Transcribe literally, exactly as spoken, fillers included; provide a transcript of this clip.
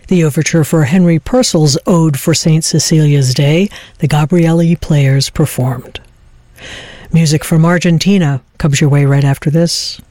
The overture for Henry Purcell's Ode for Saint Cecilia's Day, the Gabrieli Players performed. Music from Argentina comes your way right after this.